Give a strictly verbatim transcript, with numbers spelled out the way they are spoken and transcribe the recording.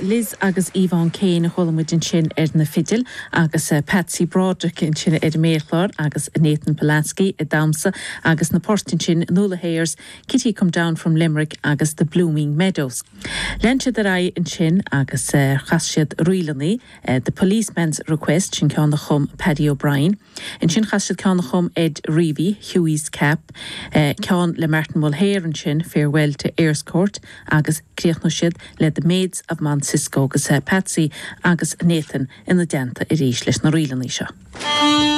Liz agus Yvonne Kane cholamid in sin ar na fidil agus uh, Patsy Broderick in sin ar Maelchlár agus Nathan Polansky i Damsa agus na Portin sin Nuala Hayers, Kitty Come Down from Limerick agus the Blooming Meadows. Lenche the Rai in sin agus uh, Chasiad Ruilani, uh, the Policeman's Request sin ceanna chum Paddy O'Brien. In sin Chasiad ceanna chum Ed Reevy, Hughie's Cap, uh, cean le Martin Mulhare in sin Farewell to Ayers Court agus Creachnoshid le the Maids of Moncisco agus uh, Patsy agus Nathan in the Danta i Rish leis na Ruilani seo.